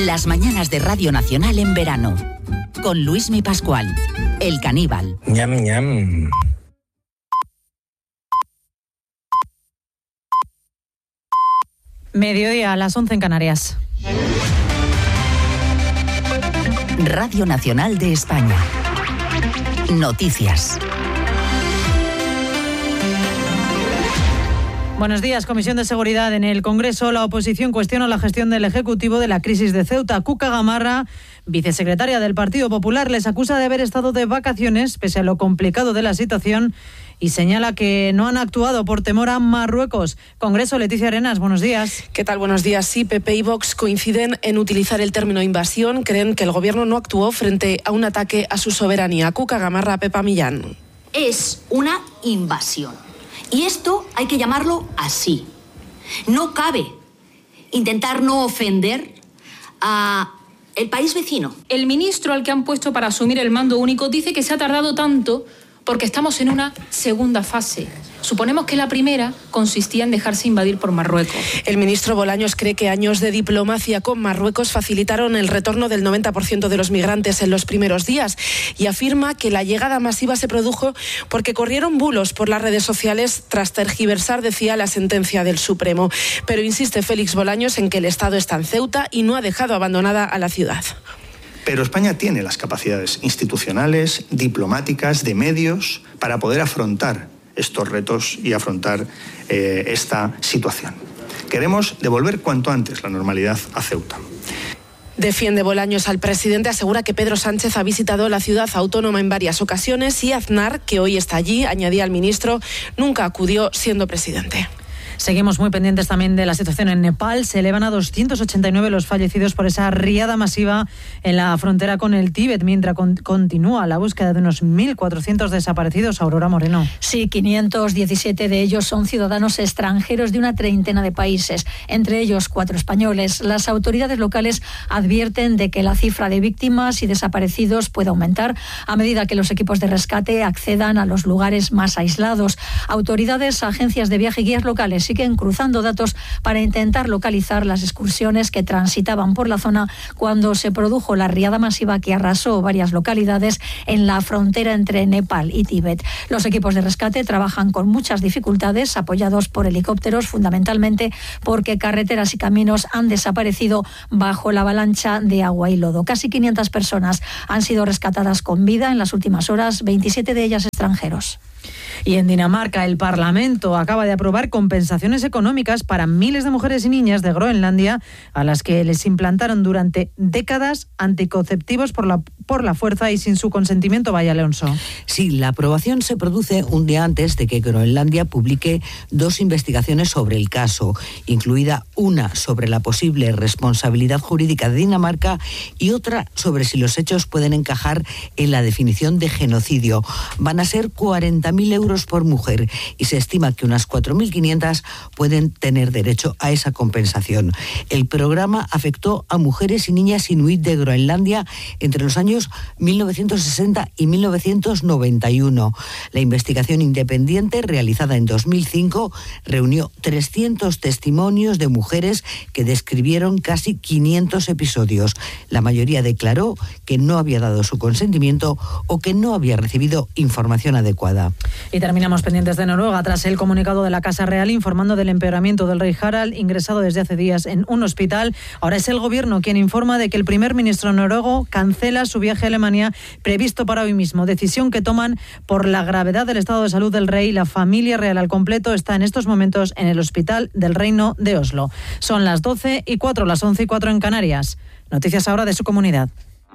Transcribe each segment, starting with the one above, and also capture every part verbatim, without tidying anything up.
Las mañanas de Radio Nacional en verano. Con Luismi Pascual, el caníbal. Ñam, ñam. Mediodía a las once en Canarias. Radio Nacional de España. Noticias. Buenos días. Comisión de Seguridad en el Congreso. La oposición cuestiona la gestión del Ejecutivo de la crisis de Ceuta. Cuca Gamarra, vicesecretaria del Partido Popular, les acusa de haber estado de vacaciones pese a lo complicado de la situación y señala que no han actuado por temor a Marruecos. Congreso, Leticia Arenas, buenos días. ¿Qué tal? Buenos días. Sí, P P y Vox coinciden en utilizar el término invasión. Creen que el Gobierno no actuó frente a un ataque a su soberanía. Cuca Gamarra, Pepa Millán. Es una invasión. Y esto hay que llamarlo así. No cabe intentar no ofender a el país vecino. El ministro al que han puesto para asumir el mando único dice que se ha tardado tanto porque estamos en una segunda fase. Suponemos que la primera consistía en dejarse invadir por Marruecos. El ministro Bolaños cree que años de diplomacia con Marruecos facilitaron el retorno del noventa por ciento de los migrantes en los primeros días y afirma que la llegada masiva se produjo porque corrieron bulos por las redes sociales tras tergiversar, decía, la sentencia del Supremo. Pero insiste Félix Bolaños en que el Estado está en Ceuta y no ha dejado abandonada a la ciudad. Pero España tiene las capacidades institucionales, diplomáticas, de medios para poder afrontar estos retos y afrontar eh, esta situación. Queremos devolver cuanto antes la normalidad a Ceuta. Defiende Bolaños al presidente, asegura que Pedro Sánchez ha visitado la ciudad autónoma en varias ocasiones y Aznar, que hoy está allí, añadía al ministro, nunca acudió siendo presidente. Seguimos muy pendientes también de la situación en Nepal. Se elevan a doscientos ochenta y nueve los fallecidos por esa riada masiva en la frontera con el Tíbet, mientras con, continúa la búsqueda de unos mil cuatrocientos desaparecidos. Aurora Moreno. Sí, quinientos diecisiete de ellos son ciudadanos extranjeros de una treintena de países, entre ellos cuatro españoles. Las autoridades locales advierten de que la cifra de víctimas y desaparecidos puede aumentar a medida que los equipos de rescate accedan a los lugares más aislados. Autoridades, agencias de viaje y guías locales siguen cruzando datos para intentar localizar las excursiones que transitaban por la zona cuando se produjo la riada masiva que arrasó varias localidades en la frontera entre Nepal y Tíbet. Los equipos de rescate trabajan con muchas dificultades, apoyados por helicópteros, fundamentalmente porque carreteras y caminos han desaparecido bajo la avalancha de agua y lodo. Casi quinientas personas han sido rescatadas con vida en las últimas horas, veintisiete de ellas extranjeros. Y en Dinamarca, el Parlamento acaba de aprobar compensaciones económicas para miles de mujeres y niñas de Groenlandia a las que les implantaron durante décadas anticonceptivos por la, por la fuerza y sin su consentimiento. Vaya, Alonso. Sí, la aprobación se produce un día antes de que Groenlandia publique dos investigaciones sobre el caso, incluida una sobre la posible responsabilidad jurídica de Dinamarca y otra sobre si los hechos pueden encajar en la definición de genocidio. Van a ser cuarenta mil euros por mujer y se estima que unas cuatro mil quinientas pueden tener derecho a esa compensación. El programa afectó a mujeres y niñas inuit de Groenlandia entre los años mil novecientos sesenta y mil novecientos noventa y uno. La investigación independiente realizada en dos mil cinco reunió trescientos testimonios de mujeres que describieron casi quinientos episodios. La mayoría declaró que no había dado su consentimiento o que no había recibido información adecuada. Y terminamos pendientes de Noruega tras el comunicado de la Casa Real informando del empeoramiento del rey Harald, ingresado desde hace días en un hospital. Ahora es el gobierno quien informa de que el primer ministro noruego cancela su viaje a Alemania previsto para hoy mismo. Decisión que toman por la gravedad del estado de salud del rey. La familia real al completo está en estos momentos en el hospital del Reino de Oslo. Son las doce y cuatro, las once y cuatro en Canarias. Noticias ahora de su comunidad.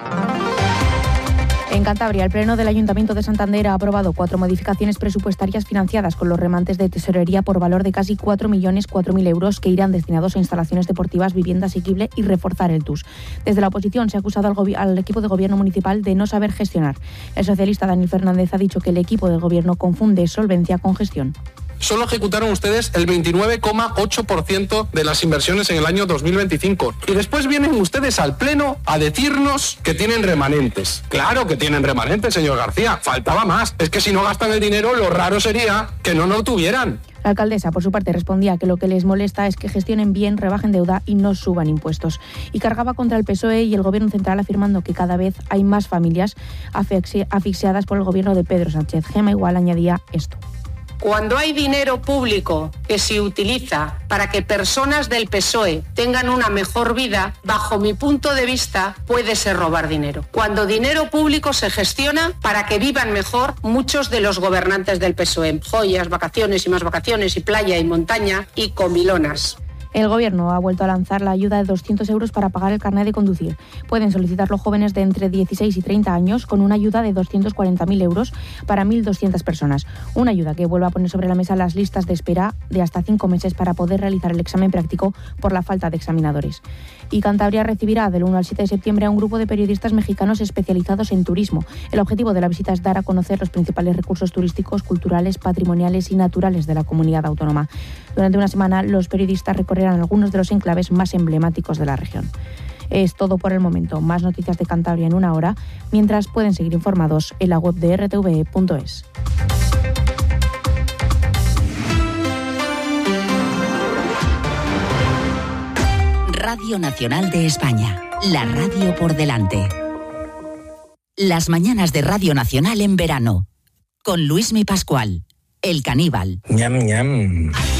En Cantabria, el Pleno del Ayuntamiento de Santander ha aprobado cuatro modificaciones presupuestarias financiadas con los remantes de tesorería por valor de casi cuatro millones cuatro mil euros que irán destinados a instalaciones deportivas, vivienda asequible y reforzar el T U S. Desde la oposición se ha acusado al, gobi- al equipo de gobierno municipal de no saber gestionar. El socialista Daniel Fernández ha dicho que el equipo del gobierno confunde solvencia con gestión. Solo ejecutaron ustedes el veintinueve coma ocho por ciento de las inversiones en el año dos mil veinticinco. Y después vienen ustedes al Pleno a decirnos que tienen remanentes. Claro que tienen remanentes, señor García. Faltaba más. Es que si no gastan el dinero, lo raro sería que no lo tuvieran. La alcaldesa, por su parte, respondía que lo que les molesta es que gestionen bien, rebajen deuda y no suban impuestos. Y cargaba contra el P S O E y el Gobierno central, afirmando que cada vez hay más familias asfixi- asfixiadas por el gobierno de Pedro Sánchez. Gema Igual añadía esto. Cuando hay dinero público que se utiliza para que personas del P S O E tengan una mejor vida, bajo mi punto de vista, puede ser robar dinero. Cuando dinero público se gestiona para que vivan mejor muchos de los gobernantes del P S O E. Joyas, vacaciones y más vacaciones, y playa y montaña y comilonas. El Gobierno ha vuelto a lanzar la ayuda de doscientos euros para pagar el carnet de conducir. Pueden solicitarlo jóvenes de entre dieciséis y treinta años con una ayuda de doscientos cuarenta mil euros para mil doscientas personas. Una ayuda que vuelve a poner sobre la mesa las listas de espera de hasta cinco meses para poder realizar el examen práctico por la falta de examinadores. Y Cantabria recibirá del uno al siete de septiembre a un grupo de periodistas mexicanos especializados en turismo. El objetivo de la visita es dar a conocer los principales recursos turísticos, culturales, patrimoniales y naturales de la comunidad autónoma. Durante una semana, los periodistas recorrerán algunos de los enclaves más emblemáticos de la región. Es todo por el momento. Más noticias de Cantabria en una hora, mientras pueden seguir informados en la web de r t v e punto es. Radio Nacional de España, la radio por delante. Las mañanas de Radio Nacional en verano, con Luismi Pascual, el caníbal. Ñam, ñam.